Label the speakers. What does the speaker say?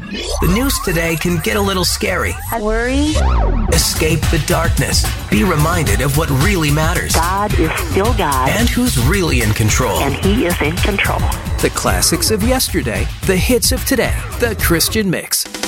Speaker 1: The news today can get a little scary.
Speaker 2: I worry.
Speaker 1: Escape the darkness. Be reminded of what really matters.
Speaker 2: God is still God.
Speaker 1: And who's really in control.
Speaker 2: And He is in control.
Speaker 1: The classics of yesterday, the hits of today, the Christian Mix.